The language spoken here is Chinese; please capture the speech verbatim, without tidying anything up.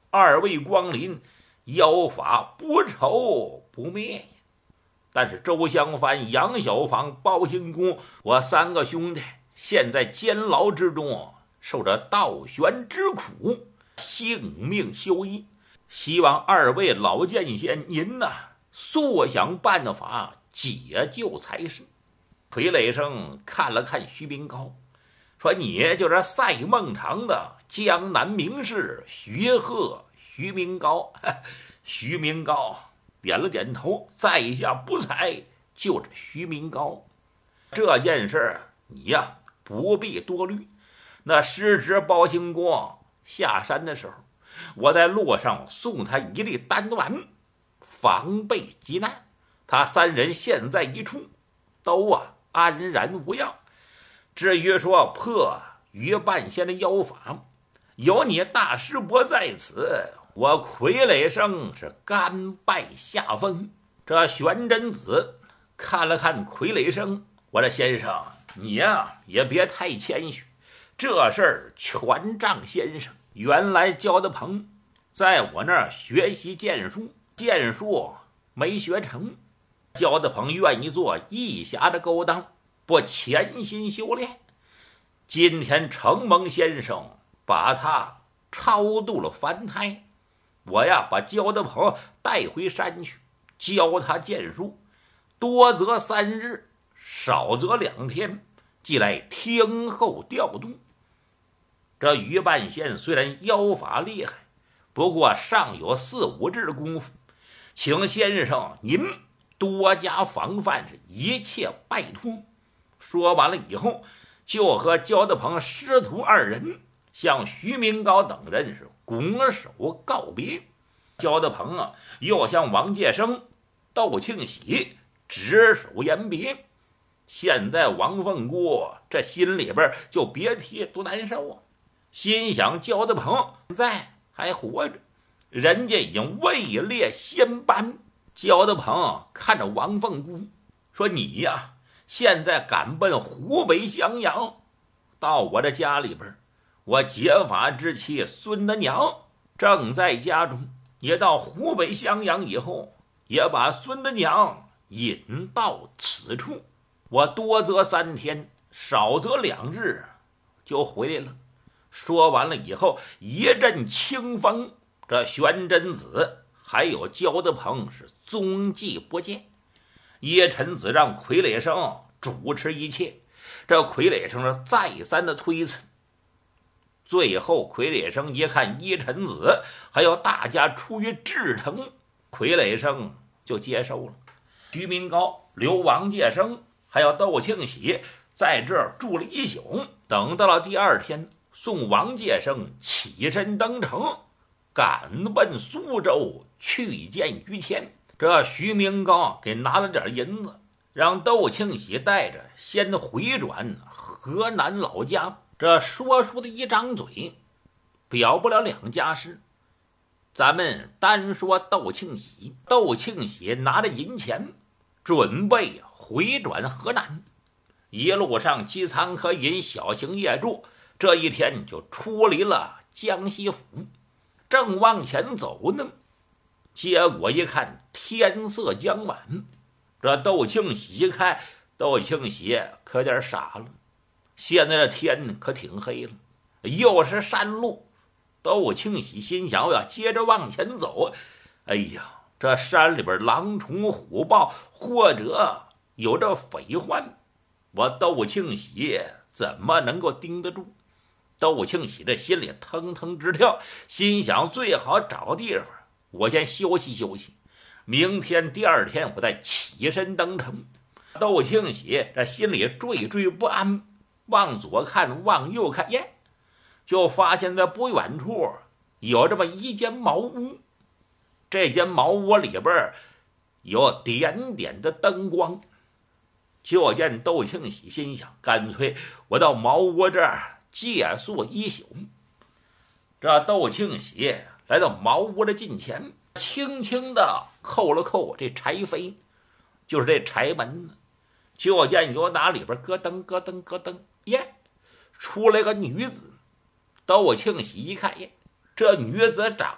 二位光临，妖法不愁不灭呀。但是周香帆、杨小芳、包兴公，我三个兄弟现在监牢之中，受着倒悬之苦，性命休矣。希望二位老剑仙您呐、啊，速想办法解救才是。傀儡生看了看徐明高，说：“你就是赛孟尝的江南名士徐鹤，徐明高。”徐明高点了点头，在下不才，就是徐明高。这件事你呀不必多虑。那失职包兴公下山的时候，我在路上送他一粒丹丸，防备急难。他三人现在一处，都啊安然无恙。至于说破于半仙的妖法，有你大师伯在此，我傀儡生是甘拜下风。这玄真子看了看傀儡生，我的先生，你呀也别太谦虚，这事儿全仗先生。原来焦德鹏在我那儿学习剑术，剑术没学成，焦德鹏愿意做义侠的勾当，不潜心修炼。今天承蒙先生把他超度了凡胎，我呀把焦德鹏带回山去，教他剑术，多则三日，少则两天，即来听候调度。这于半仙虽然妖法厉害，不过尚有四五日的功夫，请先生您多加防范，是一切拜托。说完了以后，就和焦德鹏师徒二人向徐明高等人是拱手告别。焦德鹏啊，又向王介生、窦庆喜执手言别。现在王凤姑这心里边就别提多难受啊，心想焦德鹏现在还活着，人家已经位列仙班。焦德鹏看着王凤姑说：“你呀，现在赶奔湖北襄阳，到我的家里边，我结发之妻孙德娘正在家中。也到湖北襄阳以后，也把孙德娘引到此处。我多则三天，少则两日就回来了。”说完了以后，一阵清风，这玄真子还有焦德鹏是踪迹不见。叶晨子让傀儡生主持一切，这傀儡生是再三的推辞。最后傀儡生一看叶晨子还有大家出于至诚，傀儡生就接受了。徐明高留王介生还有窦庆喜在这儿住了一宿，等到了第二天，送王介生起身登城，赶奔苏州去见于谦。这徐明高给拿了点银子，让窦庆喜带着先回转河南老家。这说书的一张嘴表不了两家事，咱们单说窦庆喜。窦庆喜拿着银钱准备回转河南，一路上饥餐渴饮，小行夜住，这一天就出离了江西府。正往前走呢，结果一看天色将晚，这窦庆喜一看，窦庆喜可有点傻了，现在的天可挺黑了，又是山路。窦庆喜心想，我要接着往前走，哎呀，这山里边狼虫虎豹，或者有这匪患，我窦庆喜怎么能够盯得住？窦庆喜这心里腾腾直跳，心想最好找地方我先休息休息，明天第二天我再起身登城。窦庆喜这心里惴惴不安，往左看往右看，耶，就发现在不远处有这么一间茅屋。这间茅屋里边有点点的灯光，就见窦庆喜心想，干脆我到茅屋这儿借宿一宿。这窦庆喜来到茅屋的近前，轻轻的扣了扣这柴扉，就是这柴门呢，就见有打里边咯噔咯噔咯噔，耶，出来个女子。窦庆喜一看，耶，这女子长